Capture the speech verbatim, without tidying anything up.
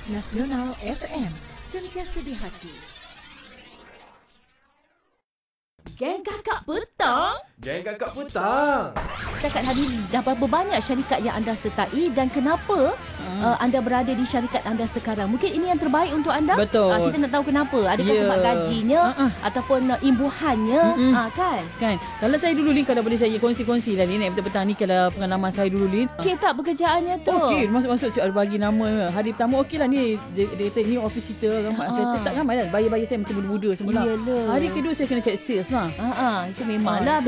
Nasional F M, sentiasa di hati. Geng Kakak Petang. Geng Kakak Petang. Setakat hari ini, dah berapa banyak syarikat yang anda sertai dan kenapa hmm. uh, anda berada di syarikat anda sekarang? Mungkin ini yang terbaik untuk anda. Betul. Uh, kita nak tahu kenapa. Adakah yeah. sebab gajinya uh-uh. ataupun uh, imbuhannya, uh, kan? Kan. Kalau saya dulu ni, kalau boleh saya kongsi-kongsi lah ni, naik petang-petang ni, kalau pengalaman saya dulu ni. Okey tak pekerjaannya tu? Okey, masuk-masuk saya bagi nama. Hari pertama okey lah ni. Dia, dia kata ni office kita. Ramai. Uh-huh. Saya tak ramai lah. Bayar-bayar saya macam muda-muda semula. Iyalah. Hari kedua saya kena check sales lah. Uh-huh. Itu memanglah.